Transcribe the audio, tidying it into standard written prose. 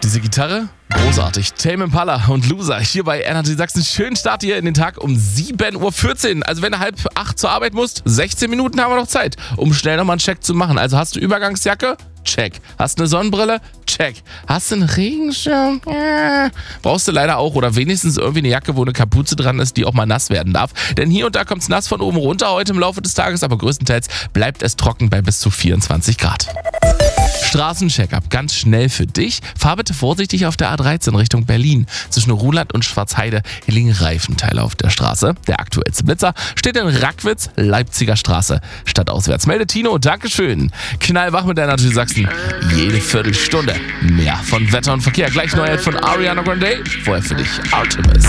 Diese Gitarre, großartig. Tame Impala und Loser hier bei Energy Sachsen. Schönen Start hier in den Tag um 7.14 Uhr. Also wenn du 7:30 zur Arbeit musst, 16 Minuten haben wir noch Zeit, um schnell nochmal einen Check zu machen. Also hast du Übergangsjacke? Check. Hast du eine Sonnenbrille? Check. Hast du einen Regenschirm? Brauchst du leider auch. Oder wenigstens irgendwie eine Jacke, wo eine Kapuze dran ist, die auch mal nass werden darf. Denn hier und da kommt es nass von oben runter heute im Laufe des Tages, aber größtenteils bleibt es trocken bei bis zu 24 Grad. Straßencheck-up, ganz schnell für dich. Fahr bitte vorsichtig auf der A13 Richtung Berlin. Zwischen Ruhland und Schwarzheide hier liegen Reifenteile auf der Straße. Der aktuellste Blitzer steht in Rackwitz, Leipziger Straße. Stadtauswärts. Melde Tino, Dankeschön. Knallwach mit der Energy Sachsen. Jede Viertelstunde mehr von Wetter und Verkehr. Gleich Neuheit von Ariana Grande. Vorher für dich Artemis.